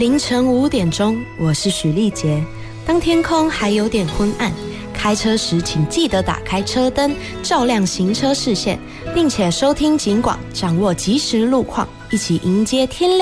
凌晨5点钟，我是许丽杰。当天空还有点昏暗，开车时请记得打开车灯，照亮行车视线，并且收听警广，掌握即时路况，一起迎接天亮。